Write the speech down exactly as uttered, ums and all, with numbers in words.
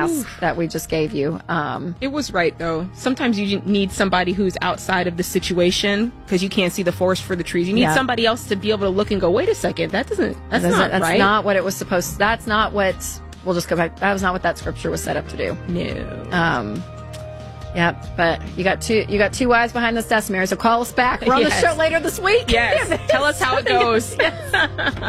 task that we just gave you. Um, it was right, though. Sometimes you need somebody who's outside of the situation because you can't see the forest for the trees. You need Yeah. somebody else to be able to look and go, wait a second, that doesn't, that's That's not that's right. not what it was supposed to. That's not what, we'll just go back. That was not what that scripture was set up to do. No. Um, yeah, but you got two, you got two wives behind this desk, Mary, so call us back. We're on Yes. the show later this week. Yes. Tell us how it goes. Yes.